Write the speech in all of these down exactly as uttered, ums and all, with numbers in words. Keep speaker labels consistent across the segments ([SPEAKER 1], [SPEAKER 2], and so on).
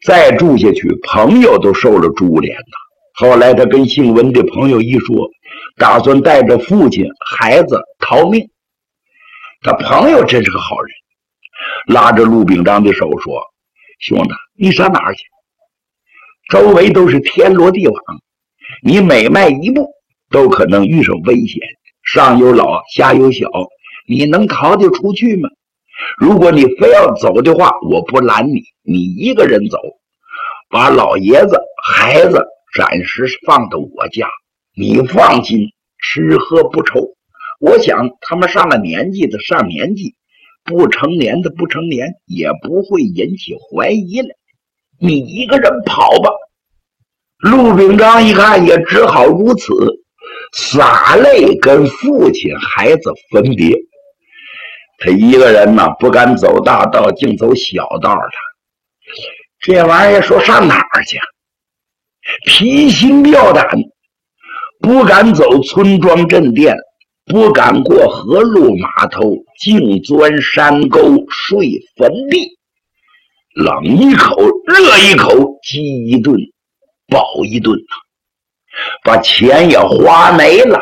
[SPEAKER 1] 再住下去，朋友都受了株连呐。后来他跟姓文的朋友一说，打算带着父亲、孩子逃命。他朋友真是个好人，拉着陆秉章的手说：“兄弟，你上哪儿去？周围都是天罗地网，你每迈一步都可能遇上危险，上有老下有小，你能逃得出去吗？如果你非要走的话，我不拦你，你一个人走，把老爷子孩子暂时放到我家，你放心，吃喝不愁。我想他们上了年纪的上年纪，不成年的不成年，也不会引起怀疑来，你一个人跑吧。”陆秉章一看也只好如此，洒泪跟父亲孩子分别。他一个人呢，不敢走大道，竟走小道了。这玩意儿说上哪儿去？提心吊胆，不敢走村庄镇店，不敢过河路码头，竟钻山沟睡坟地，冷一口热一口，饥一顿饱一顿，把钱也花没了。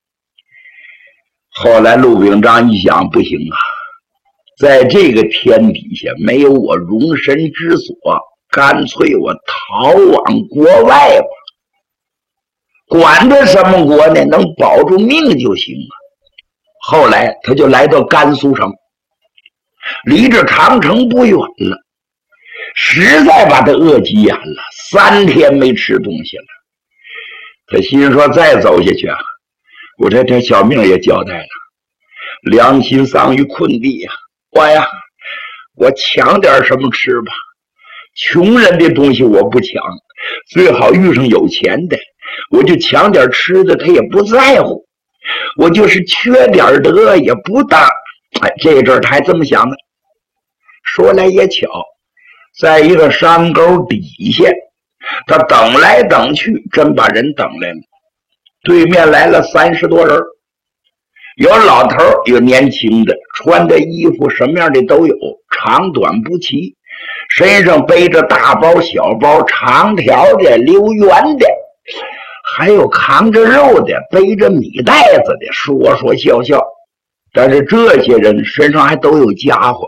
[SPEAKER 1] 后来陆秉章一想，不行啊，在这个天底下没有我容身之所，干脆我逃往国外吧，管他什么国呢，能保住命就行啊。后来他就来到甘肃城，离这唐城不远了，实在把他饿急眼了，三天没吃东西了。他心说再走下去啊，我这条小命也交代了，良心丧于困地呀、啊！我呀，我抢点什么吃吧。穷人的东西我不抢，最好遇上有钱的，我就抢点吃的，他也不在乎。我就是缺点德也不大。哎，这阵儿他还这么想呢。说来也巧，在一个山沟底下，他等来等去，真把人等来了。对面来了三十多人，有老头，有年轻的，穿的衣服什么样的都有，长短不齐，身上背着大包小包，长条的溜圆的，还有扛着肉的，背着米袋子的，说说笑笑。但是这些人身上还都有家伙。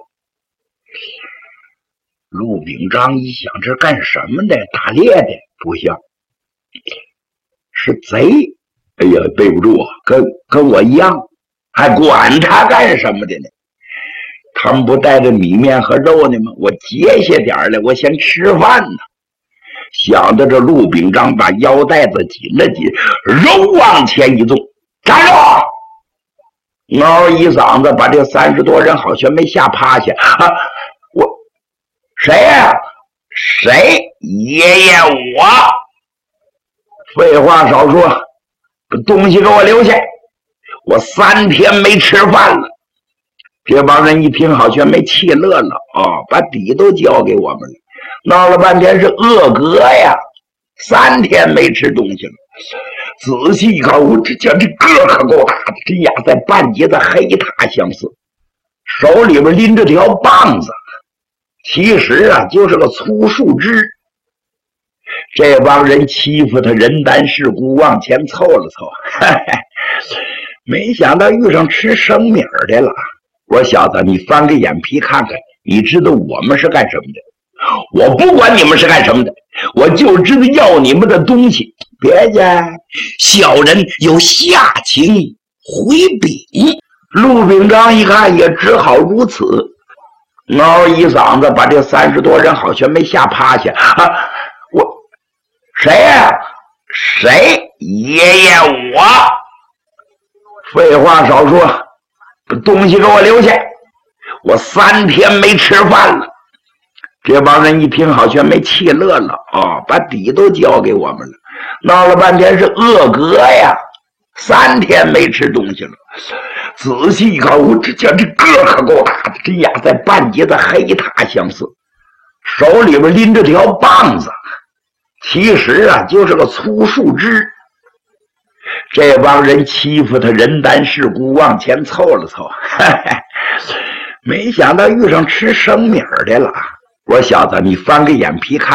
[SPEAKER 1] 陆秉章一想，这干什么的？打猎的？不像，是贼。哎呀，对不住啊，跟跟我一样，还管他干什么的呢？他们不带着米面和肉呢吗？我节下点来，我先吃饭呢。想着这陆秉章把腰带子紧了紧，肉往前一纵，站住！嗷一嗓子，把这三十多人好像没吓趴下啊！我谁呀、啊？谁？爷爷我。废话少说，把东西给我留下，我三天没吃饭了。这帮人一听好像没气乐了啊、哦，把底都交给我们了。闹了半天是饿嗝呀，三天没吃东西了。仔细一看，我这叫这个可够大的，这呀在半截的黑塔相似，手里边拎着条棒子，其实啊就是个粗树枝。这帮人欺负他人单势孤，往前凑了凑，嘿嘿，没想到遇上吃生米的了。我小子，你翻个眼皮看看，你知道我们是干什么的？我不管你们是干什么的，我就知道要你们的东西。别介，小人有下情回禀。陆秉章一看也只好如此，嗷一嗓子，把这三十多人好像没吓趴下啊！我谁呀、啊？谁？爷爷我。废话少说，把东西给我留下，我三天没吃饭了。这帮人一听好像没气乐了啊、哦，把底都交给我们了。闹了半天是饿嗝呀，三天没吃东西了。仔细一看，我这叫这个可够大的，这呀在半截的黑塔相似，手里边拎着条棒子，其实啊就是个粗树枝。这帮人欺负他人单势孤，往前凑了凑，嘿嘿，没想到遇上吃生米的了。我小子，你翻个眼皮看